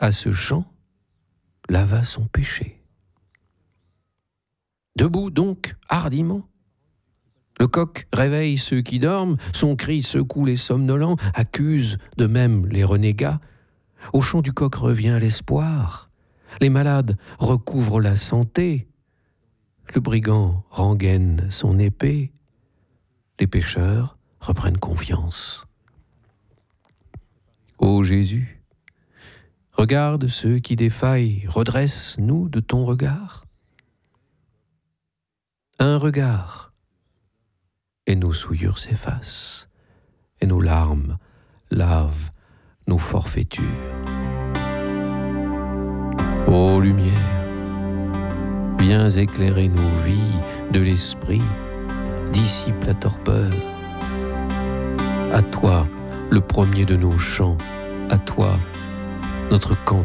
à ce chant, lava son péché. Debout donc, hardiment, le coq réveille ceux qui dorment, son cri secoue les somnolents, accuse de même les renégats. Au chant du coq revient l'espoir, les malades recouvrent la santé, le brigand rengaine son épée, les pécheurs reprennent confiance. Ô Jésus, regarde ceux qui défaillent, redresse-nous de ton regard. Un regard, et nos souillures s'effacent, et nos larmes lavent nos forfaitures. Ô lumière, viens éclairer nos vies de l'esprit, dissipe la torpeur. À toi, le premier de nos chants, à toi, notre cantique.